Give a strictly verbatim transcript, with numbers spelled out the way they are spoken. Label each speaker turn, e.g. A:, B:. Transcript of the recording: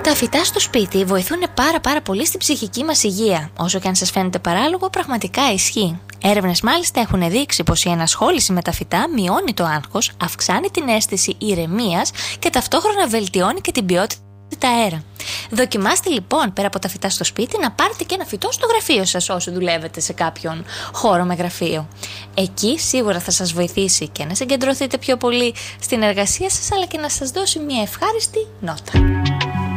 A: Τα φυτά στο σπίτι βοηθούν πάρα πάρα πολύ στην ψυχική μας υγεία. Όσο και αν σας φαίνεται παράλογο, πραγματικά ισχύει. Έρευνες μάλιστα έχουν δείξει πως η ενασχόληση με τα φυτά μειώνει το άγχος, αυξάνει την αίσθηση ηρεμίας και ταυτόχρονα βελτιώνει και την ποιότητα αέρα. Δοκιμάστε λοιπόν πέρα από τα φυτά στο σπίτι να πάρετε και ένα φυτό στο γραφείο σας όσο δουλεύετε σε κάποιον χώρο με γραφείο. Εκεί σίγουρα θα σας βοηθήσει και να συγκεντρωθείτε πιο πολύ στην εργασία σας, αλλά και να σας δώσει μια ευχάριστη νότα.